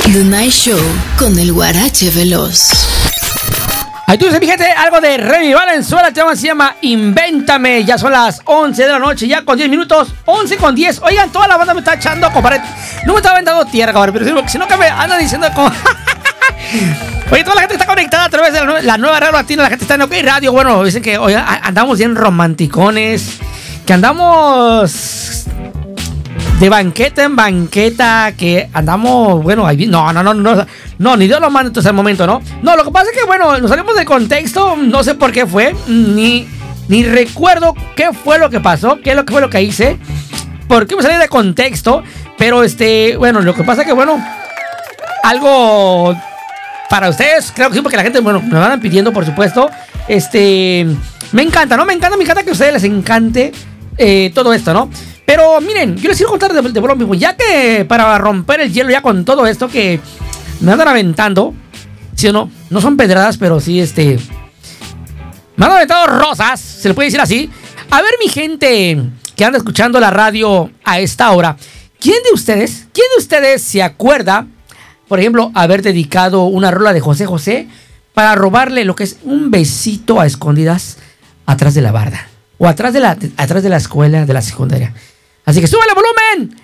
The Night Show con el Guarache Veloz. Ahí tú, fíjate, algo de Remy Valenzuela, el tema se llama Invéntame. Ya son las 11 de la noche, ya con 10 minutos, 11 con 10. Oigan, toda la banda me está echando, compadre. No me está aventando tierra, compadre, pero si no que me andan diciendo como... Oye, toda la gente está conectada a través de la nueva radio latina, la gente está en OK Radio. Bueno, dicen que oigan, andamos bien romanticones, que andamos de banqueta en banqueta, que andamos, bueno, ahí, no, ni Dios lo manda entonces al momento, ¿no? No, lo que pasa es que, bueno, nos salimos de contexto, no sé por qué fue, ni recuerdo qué fue lo que pasó, qué fue lo que hice, por qué me salí de contexto, pero bueno, lo que pasa es que, bueno, algo para ustedes, creo que sí, porque la gente, bueno, me van pidiendo, por supuesto, me encanta, ¿no? Me encanta que a ustedes les encante todo esto, ¿no? Pero miren, yo les quiero contar de broma, ya que para romper el hielo ya con todo esto que me andan aventando, ¿sí o no? No son pedradas, pero sí, me han aventado rosas, se le puede decir así. A ver, mi gente que anda escuchando la radio a esta hora, ¿quién de ustedes se acuerda, por ejemplo, haber dedicado una rola de José José para robarle lo que es un besito a escondidas atrás de la barda? O atrás de la escuela, de la secundaria. Así que súbele volumen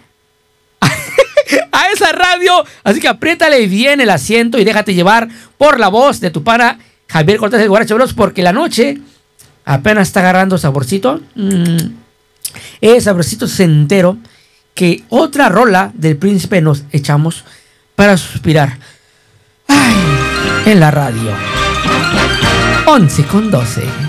a esa radio. Así que apriétale bien el asiento y déjate llevar por la voz de tu pana Javier Cortés del Guarache Veloz, porque la noche apenas está agarrando saborcito. Es saborcito centero que otra rola del Príncipe nos echamos para suspirar. Ay, en la radio. 11 con 12.